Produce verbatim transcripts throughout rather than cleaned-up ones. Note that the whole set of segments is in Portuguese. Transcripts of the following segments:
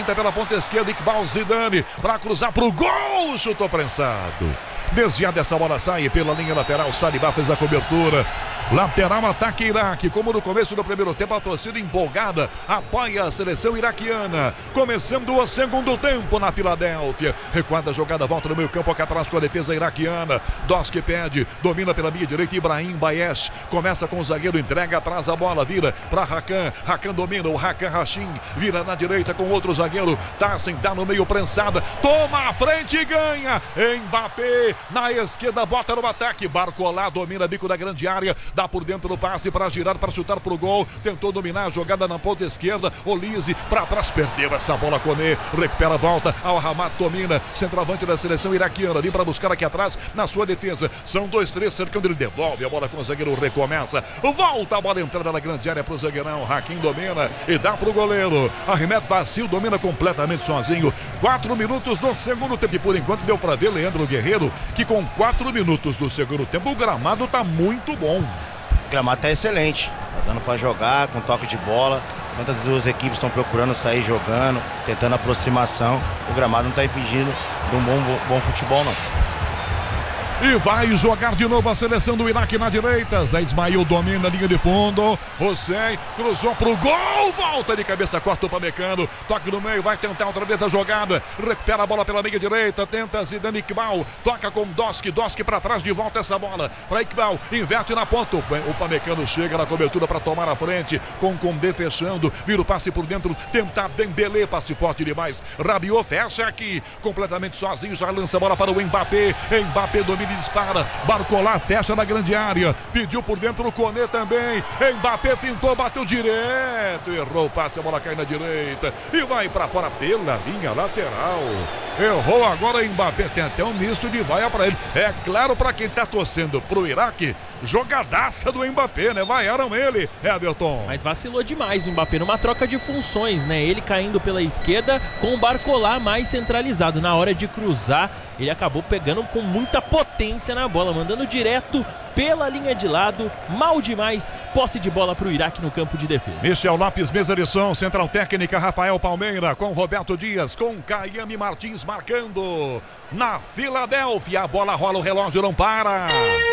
finta pela ponta esquerda, Iqbal Zidane para cruzar pro gol, chutou prensado. Desviada essa bola, sai pela linha lateral, Salibá fez a cobertura. Lateral, ataque Iraque. Como no começo do primeiro tempo, a torcida empolgada apoia a seleção iraquiana. Começando o segundo tempo na Filadélfia. Recuada a jogada, volta no meio campo, aqui atrás com a defesa iraquiana. Doski pede, domina pela minha direita, Ibrahim Bayesh. Começa com o zagueiro, entrega atrás a bola, vira para Hakan. Hakan domina, o Hakan Hashim vira na direita com outro zagueiro. Tassen dá no meio, prensada. Toma a frente e ganha. Mbappé na esquerda, bota no ataque. Barcola domina bico da grande área. Dá por dentro no passe para girar, para chutar pro gol. Tentou dominar a jogada na ponta esquerda. Olise para trás, perdeu essa bola. Kone recupera a volta. Al-Hamad domina. Centroavante da seleção iraquiana. Vem para buscar aqui atrás na sua defesa. São dois, três, cercando. Ele devolve a bola com o zagueiro. Recomeça. Volta a bola, entrada na grande área pro zagueirão. Hakim domina e dá pro goleiro. Ahmed Basil domina completamente sozinho. Quatro minutos do segundo tempo. E por enquanto deu para ver Leandro Guerreiro que com quatro minutos do segundo tempo o gramado tá muito bom. O gramado tá excelente, tá dando para jogar com toque de bola. Enquanto as duas equipes estão procurando sair jogando, tentando aproximação, o gramado não está impedindo de um bom, bom futebol não. E vai jogar de novo a seleção do Iraque na direita. Zé Ismail domina a linha de fundo. Hussein cruzou pro gol. Volta de cabeça, corta o Pamecano. Toque no meio, vai tentar outra vez a jogada. Recupera a bola pela meia direita. Tenta Zidane, Iqbal. Toca com Doski. Doski para trás, de volta essa bola. Para Iqbal. Inverte na ponta. O Pamecano chega na cobertura para tomar a frente. Com Condé fechando. Vira o passe por dentro. Tentar Dembélé. Passe forte demais. Rabiot fecha aqui. Completamente sozinho. Já lança a bola para o Mbappé. Mbappé domina e dispara. Barcola fecha na grande área. Pediu por dentro o Kone também. Mbappé tentou, bateu direto. Errou o passe, a bola cai na direita. E vai para fora pela linha lateral. Errou agora Mbappé. Tem até um misto de vaia para ele. É claro, para quem tá torcendo pro Iraque, jogadaça do Mbappé, né? Vaiaram ele, Everton. Mas vacilou demais o Mbappé numa troca de funções, né? Ele caindo pela esquerda com o Barcola mais centralizado. Na hora de cruzar, ele acabou pegando com muita potência na bola, mandando direto pela linha de lado. Mal demais, posse de bola para o Iraque no campo de defesa. Michel Lopes, mesa de som, central técnica Rafael Palmeira, com Roberto Dias, com Caiane Martins marcando. Na Filadélfia, a bola rola, o relógio não para.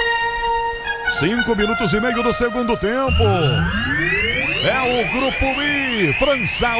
Cinco minutos e meio do segundo tempo. É o Grupo I, França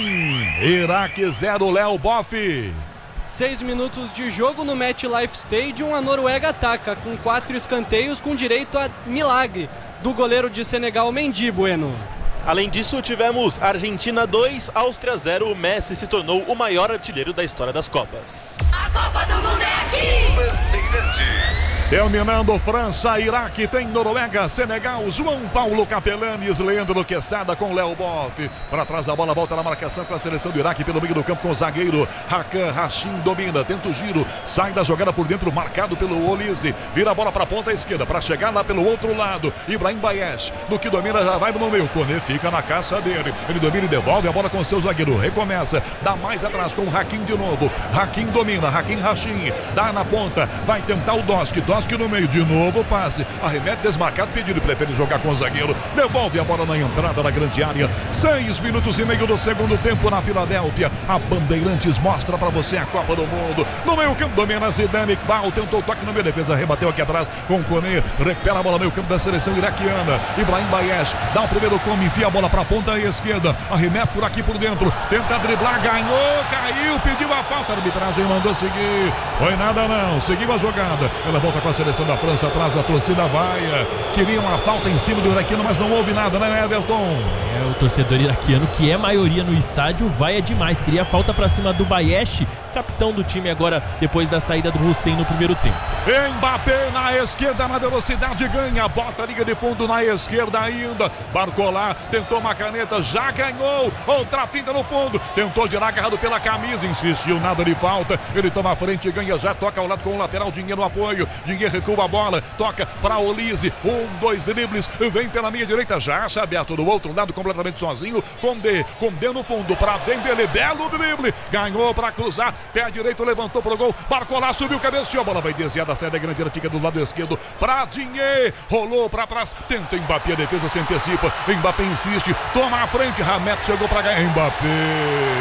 um, Iraque zero, Léo Boff. Seis minutos de jogo no MetLife Stadium, a Noruega ataca com quatro escanteios com direito a milagre do goleiro de Senegal, Mendy Bueno. Além disso, tivemos Argentina dois, Áustria zero. O Messi se tornou o maior artilheiro da história das Copas. A Copa do Mundo é aqui! Bandeirantes. Terminando França, Iraque, tem Noruega, Senegal, João Paulo Capelanes, Leandro Quesada com Léo Boff. Para trás da bola, volta na marcação com a seleção do Iraque pelo meio do campo com o zagueiro Hakan Hashim domina, tenta o giro, sai da jogada por dentro, marcado pelo Olise. Vira a bola para a ponta esquerda, para chegar lá pelo outro lado. Ibrahim Bayesh, no que domina, já vai no meio. Kone fica na caça dele. Ele domina e devolve a bola com o seu zagueiro. Recomeça, dá mais atrás com o Hakim de novo. Hakim domina, Hakim Hashim, dá na ponta, vai tentar o Doski. Doski no meio, de novo passe, arremete desmarcado, pedido, prefere jogar com o zagueiro, devolve a bola na entrada da grande área. Seis minutos e meio do segundo tempo na Filadélfia. A Bandeirantes mostra pra você a Copa do Mundo. No meio campo domina Zidane, Iqbal tentou toque no meio, defesa rebateu aqui atrás com o Kone, recupera a bola no meio campo da seleção iraquiana. Ibrahim Bayesh dá o primeiro come, enfia a bola pra ponta esquerda, arremete por aqui por dentro, tenta driblar, ganhou, caiu, pediu a falta, a arbitragem mandou seguir, foi nada não, seguiu a jogada, ela volta com a seleção da França, atrás a torcida vaia, queria uma falta em cima do iraquiano, mas não houve nada, né, Everton? É, o torcedor iraquiano, que é maioria no estádio, vaia demais, queria falta pra cima do Bayesh, capitão do time agora, depois da saída do Hussein no primeiro tempo. Mbappé na esquerda, na velocidade, ganha, bota a liga de fundo na esquerda ainda, Barcola tentou uma caneta, já ganhou, outra finta no fundo, tentou girar, agarrado pela camisa, insistiu, nada de falta, ele toma a frente, ganha, já toca ao lado com o lateral, Dinheiro no apoio, Dinheiro recua a bola, toca para Olise, um, dois dribles, vem pela minha direita, já acha aberto do outro lado, completamente sozinho, Condé, Condé no fundo, para Dembélé, belo drible, ganhou para cruzar, pé direito, levantou pro gol, Barcola subiu, cabeceou, a bola vai desviada, sai da grande área, fica do lado esquerdo, para Dinheiro, rolou para trás, tenta Mbappé, a defesa se antecipa, Mbappé insiste, toma a frente, Hamet chegou para ganhar, Mbappé.